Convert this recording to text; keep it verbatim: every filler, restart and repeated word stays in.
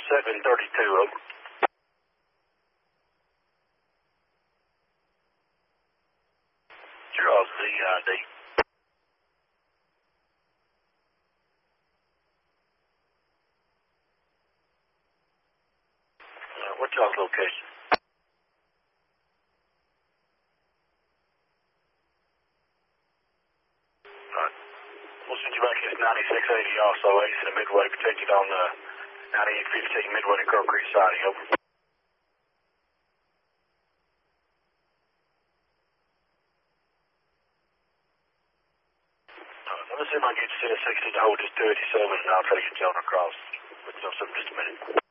seven thirty-two, over. Charles Z I D. Uh, what's y'all's location? Alright. We'll send you back his ninety-six eighty also, ace in the midway, protected on the ninety-eight fifteen midway to Crow Creek siding, over. Let me see if I can get you to sixty to hold this two eighty-seven, and I'll try to get you on across with you in just a minute.